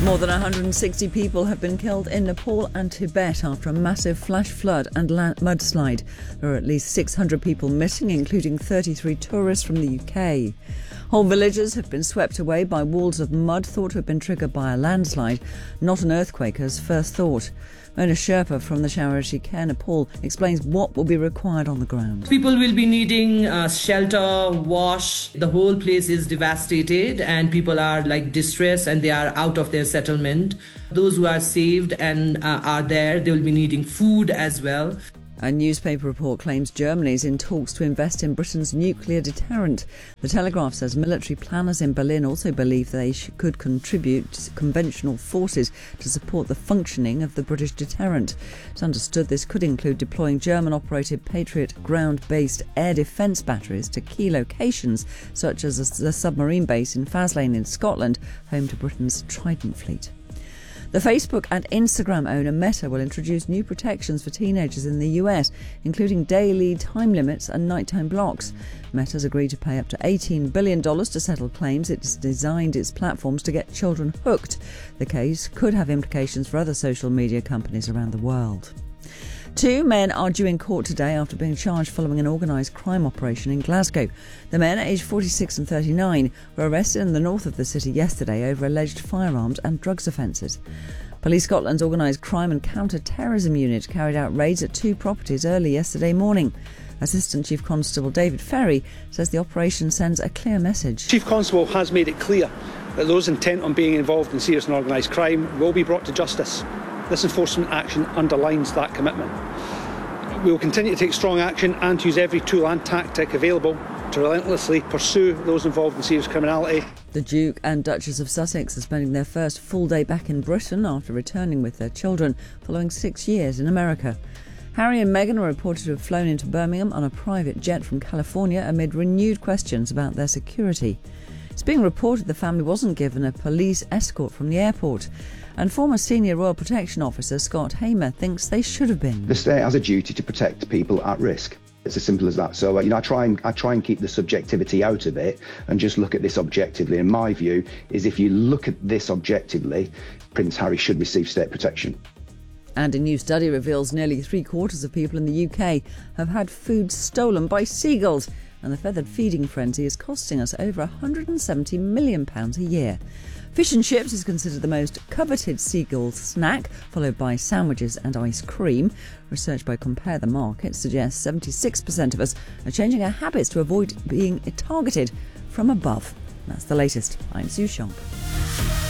More than 160 people have been killed in Nepal and Tibet after a massive flash flood and mudslide. There are at least 600 people missing, including 33 tourists from the UK. Whole villages have been swept away by walls of mud thought to have been triggered by a landslide, not an earthquake as first thought. Mona Sherpa from the Charity Care Nepal explains what will be required on the ground. People will be needing shelter, wash. The whole place is devastated and people are distressed and they are out of their settlement. Those who are saved and are there, they will be needing food as well. A newspaper report claims Germany is in talks to invest in Britain's nuclear deterrent. The Telegraph says military planners in Berlin also believe they could contribute conventional forces to support the functioning of the British deterrent. It's understood this could include deploying German-operated Patriot ground-based air defence batteries to key locations, such as the submarine base in Faslane in Scotland, home to Britain's Trident fleet. The Facebook and Instagram owner Meta will introduce new protections for teenagers in the US, including daily time limits and nighttime blocks. Meta's agreed to pay up to $18 billion to settle claims it's designed its platforms to get children hooked. The case could have implications for other social media companies around the world. 2 men are due in court today after being charged following an organised crime operation in Glasgow. The men, aged 46 and 39, were arrested in the north of the city yesterday over alleged firearms and drugs offences. Police Scotland's Organised Crime and Counter-Terrorism Unit carried out raids at 2 properties early yesterday morning. Assistant Chief Constable David Ferry says the operation sends a clear message. Chief Constable has made it clear that those intent on being involved in serious and organised crime will be brought to justice. This enforcement action underlines that commitment. We will continue to take strong action and to use every tool and tactic available to relentlessly pursue those involved in serious criminality. The Duke and Duchess of Sussex are spending their first full day back in Britain after returning with their children following 6 years in America. Harry and Meghan are reported to have flown into Birmingham on a private jet from California amid renewed questions about their security. It's being reported the family wasn't given a police escort from the airport. And former senior Royal Protection Officer Scott Hamer thinks they should have been. The state has a duty to protect people at risk. It's as simple as that. So, I try and keep the subjectivity out of it and just look at this objectively. And my view is if you look at this objectively, Prince Harry should receive state protection. And a new study reveals nearly 3/4 of people in the UK have had food stolen by seagulls. And the feathered feeding frenzy is costing us over £170 million a year. Fish and chips is considered the most coveted seagull snack, followed by sandwiches and ice cream. Research by Compare the Market suggests 76% of us are changing our habits to avoid being targeted from above. That's the latest. I'm Sue Sharp.